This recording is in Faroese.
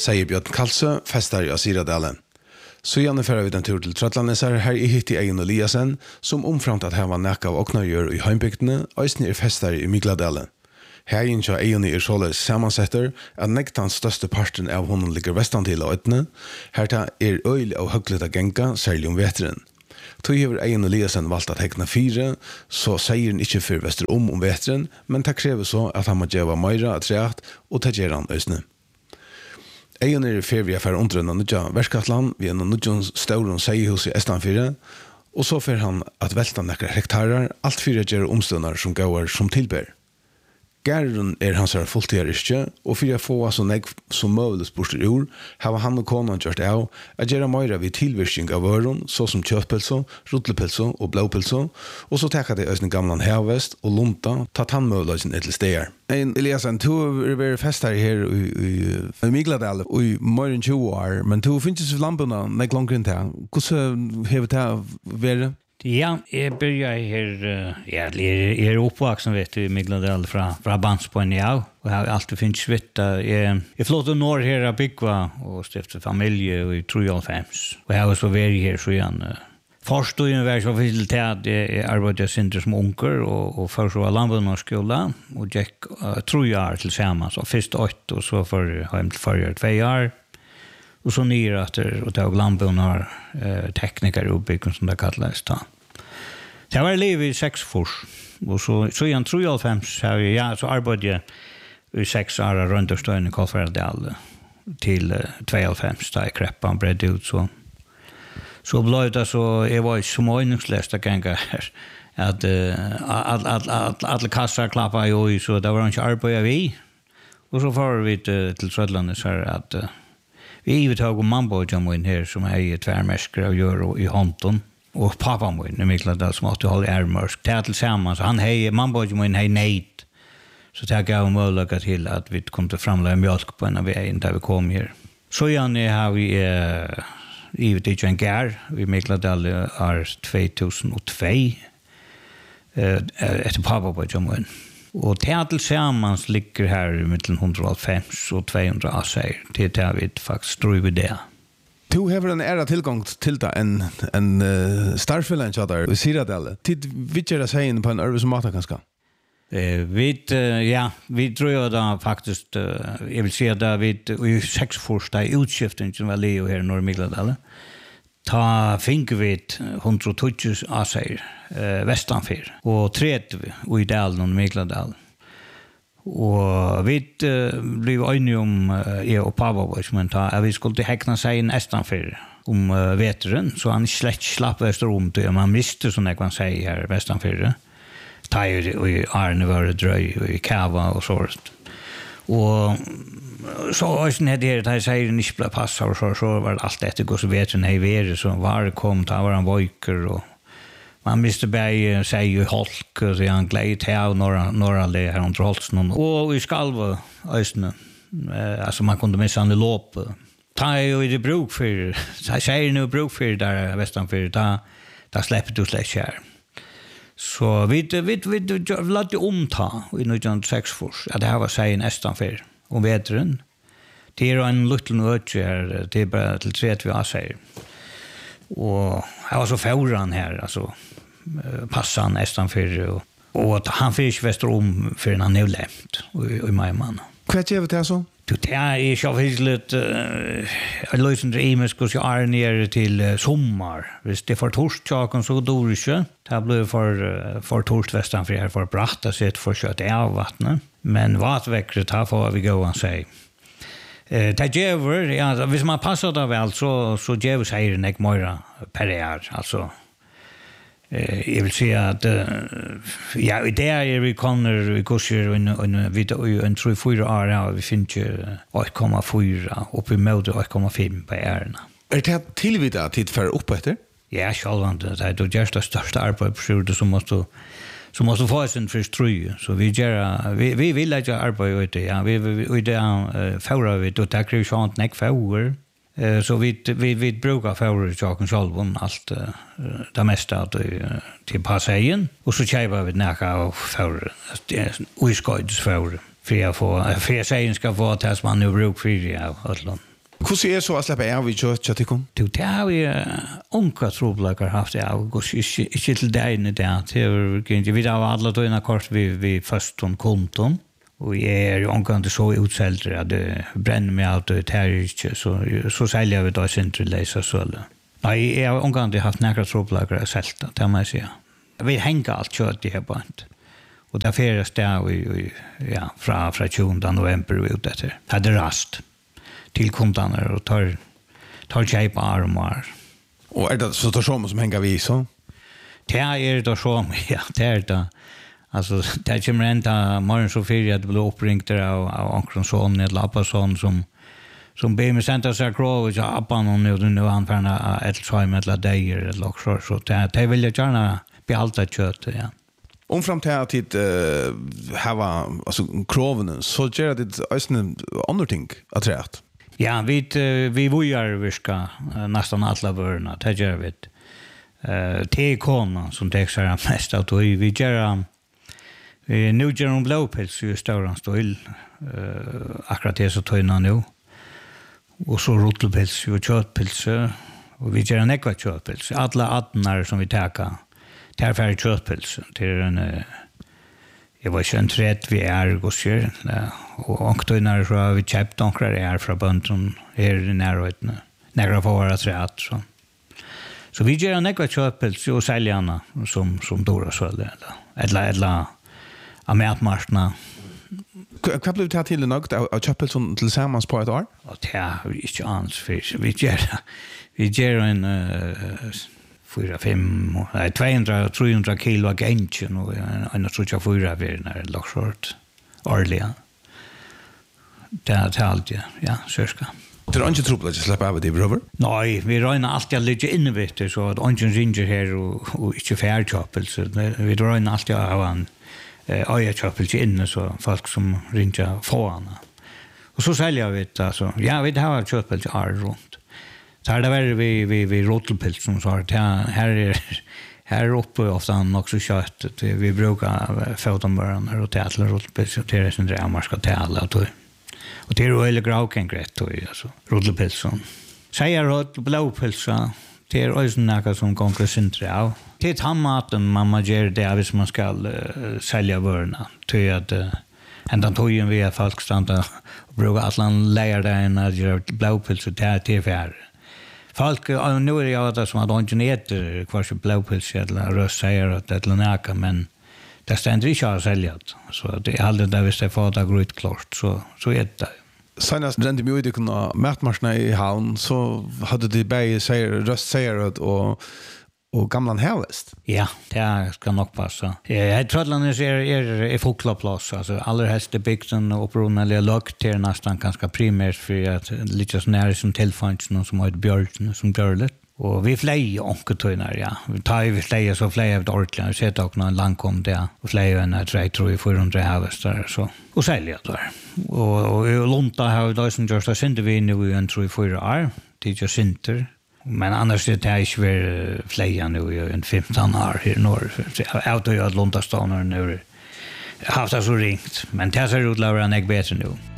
säger Björn Kalsö, festar i Syradalen. Så gärna färre vi den tur till Trötlandnesar, här i hitt i Eion Eliasen, som omframt att hava näka av åknargör i heimbygdene, eisne festar i Mygladalen. Her innkja Eion i således sammansetter, at nektans største parten av honom ligger vestan til av øytene, herta øylig og høglet av genka, særlig om veteren. Tog hever Eion Eliasen valgt at hekna 4, så sier han ikke for vester om veteren, men det krever så at han må gjøre meira at treat, og det gjør han øysene. Eion fervia for underrønna nudja verskatland, vi en nudjon stauron seihus i Estanfire, og så fer han at velta nekkar hektarer, alt fyra gjør omstønnar som gauar som tilber. Gärren hans fulltidariske, og for å få så negg som møvelig sporter ur, har han og konan gjort av at gjøre meira vid tilvirkning av vøren, så som kjøttpilso, rutlepilso og blåpilso, og så tekka det øyne gamlan hevest og lunta, tatt han møvelig til steder. Eliasen, du er vært fest her i Mygladal i mer enn 20 år, men du finnes lampene negg langt rundt her. Hvordan har det vært? Ja, jeg börjar her, jeg er oppvaksen vet du, i Mygladal fra Bandspoen, ja, og jeg har alltid finnes vitt. Jeg flåtte nord her av Byggva og stiftet familie i 93, og jeg har også vært her så igjen. Forstående var så til til at jeg arbeidet sinter som unker, og først var Landbundsskola, og gikk 3 år til sammen, så først 8, og så har jeg til forrige 2 år. Og så nyr og det var Landbund tekniker i oppbygging som det kallades da. Det var liv i 6 år, og så igjen 93 så arbeidde jeg i 6 år rundt og støyne i Kolferdal til 92 da jeg kreppan bredde ut så. Så ble det så, jeg var ikke så meningsløst å genge her, at alle kasser klappet jo i, så det var ikke arbeidet vi. Og så får vi til Trødlandet så at vi tog mambojan min her som är tvärmäskare av euro i Honton och pappa min i Mygladal som åt hålla ärmörsk till tillsammans han hej mambojan min hej nejt så det gav möjlighet till att vi kunde framlägga mjölk på en väg där vi kom här så jag har vi givet en gär i Mygladal är 2002 efter pappa på min och det tillsammans ligger här i mellan 150 och 200 asser. Det är vi faktiskt tror vi det. Du har en ära tillgång till det en starfällen chatter i Syradalen. Tid vilka säger på en Örvis Mata kanske? Vi tror ju då faktiskt jag vill säga där vi 6 första utskiftningen som var Leo här i Norr Mygladal. Ta finker vi 120 asser vestanfyr og 30 i dalen og Mygladal. Og vi blev enige om jeg og Pava men at vi skulle hekna seg inn estanfyr om veteren, så han slett slapp vesterom til, man mister sånn jeg kan si her vestanfyr. Ta i Arne var drøy og i Kava og sånt. Og så også när det säger inte blir passa och så var det allt efter går så vet ni hur så var det kom ta var han vojker och man måste bära sig ju holk så han gled här några det här under holsen och i skalva ösnen alltså man kunde missa en lopp ta ju i det bruk för säger nu bruk för där västan för där släpper du släck här. Så vi lade omta i 1906 för att det här var sig nästan för om veteren. Det är en liten öde här, det är bara till 30 år säger. Och jag var så fåran här, alltså passan nästan för och han fick västerom för han är lämt i majman. Vad gör det så? Det är så väldigt lösen dreames går jag är ner till sommar. Visst det för torsdagen så då inte. Det blev för torsdagen för jag för bratta sig för kött av vattnet. Men vatväckret här får vi gå och säga. Det ger ja, hvis man passar det väl så ger sig en mer per år alltså. Jag vill säga att ja, det är vi kommer vi kurser en video en 3-4 år vi finns ju 8,4 upp i mode 8,5 på ärna. Är det tillvida tid för upp efter? Ja, självant det är då just det största arbetet som måste få sin först tröja så vi vill lägga arbete ja vi det förra vi då tackar ju sånt näck för så vi brukar förra saken själva allt det mesta till passagen och så köper vi näka och för och skods för jag säger ska få att man nu bruk för ja allt Hur är så att släppa av i chatikon? Det har vi unga troblagar haft av och inte till det inne där. Vi har alla då kort vi först om konton. Och jag är ju omgående så utsäljare att det bränner mig av det här inte, så säljer vi då inte läsa så. Nej, jag har omgående haft några troblagar att sälta, det må jag säga. Vi hänger allt kött i här bant. Och där färdas det från 20 november och ut efter. Det är rast till kundarna och tar tjejp armar. Och är det så tar som hänger vi så? Det är det som, ja, det är det. Alltså, det kommer ända morgon så fyra att bli uppringt av Ankron son eller Appason som ber mig sända sig krov och Appan och nu anfärna ett svajm eller dejer eller också. Så det vill jag gärna behalta köttet, ja. Om fram till att hava alltså kroven så gör det ösnen andra ting att rätt. Ja, vi vojar viska nästan alla vörna, det gör vi. Det är konan som textar mest att vi gör nu gör de blåpils i stora stil akkurat det så tojna nu. Och så rotelpils och köttpils och vi gör en ekva köttpils. Alla adnar som vi täcker där färg köttpils till en jag var ju en trätt vi är gossier och tojna så har vi köpt några är från bönten här i närheten. Några får vara trätt så. Så vi gör en ekva köttpils och säljarna som dora så eller mätmarsna. Vad blev det till något av Chapelson tillsammans på ett år? Och det är inte ans för vi gör en 200-300 kilo gänchen och en 34 vid när lockshort årliga. Det är allt, ja, sörska. Det är inte trubbel att släppa av det, bröver? Nej, vi röjnar alltid lite innevitter så att ingen ringer här och inte färgköpel. Så vi röjnar alltid av en öjeköpel inne så folk som ringer få henne. Och så säljer vi det, alltså. Ja, vi har köpel till all runt. Så här det vi rotelpilsen så här uppe ofta också kött. Vi brukar fotomörarna och tätla rotelpils och det är sin drömmar ska tätla och det är väldigt gravkengrätt alltså rotelpilsen. Säger rot blåpilsa det är också något som konkurrensintre av. Det är tammaten man gör det hvis man ska sälja vörna till att ända tojen vi folk stanna och brukar alla lära dig att göra blåpilsa till färre. Folk, nu är det ju som att de inte äter kvar sig blåpils eller röstsäger eller näka, men det ständer inte att sälja. Så det är aldrig där hvis det får det ut klart, så är det. Senast brände mig ut kunna mätmarsna i havn så hade det bäge röstsäger och gamla hävest. Ja, det ska nog passa. Trödlandes är folklaplats, alltså allra helst är bygden och upprunnliga lagt till nästan ganska primärt för att lite så nära som tillfanns någon som har ett björn som björlet. Och vi flyger onketöjnar, ja. Vi flyger så flyger vi ordentligt. Vi sätter också någon langkom där och flyger en 300-400 hävestar så. Och säljer där. Och Lunta har vi då som görs det synder vi nu i en 3-4 år. Det är synder. Men annars är det inte väl flyga nu i en 15 år här i norr. Jag har Lunta stående nu. Jag har haft det så ringt. Men det ser ut att vara bättre nu.